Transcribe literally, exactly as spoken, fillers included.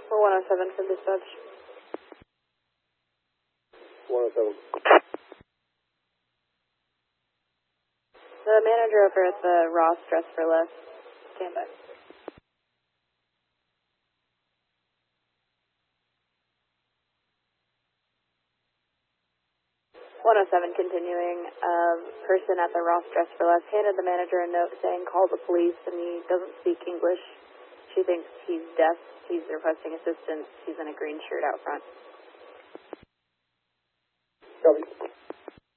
We're one oh seven for dispatch. one oh seven. The manager over at the Ross Dress for Less. Stand by. one oh seven continuing. A person at the Ross Dress for Less handed the manager a note saying call the police, and he doesn't speak English. She thinks he's deaf. He's requesting assistance. He's in a green shirt out front. Copy.